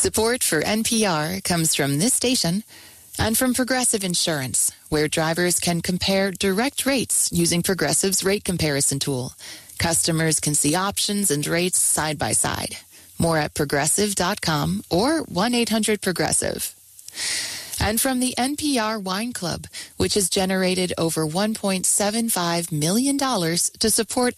Support for NPR comes from this station and from Progressive Insurance, where drivers can compare direct rates using Progressive's rate comparison tool. Customers can see options and rates side by side. More at progressive.com or 1-800-PROGRESSIVE. And from the NPR Wine Club, which has generated over $1.75 million to support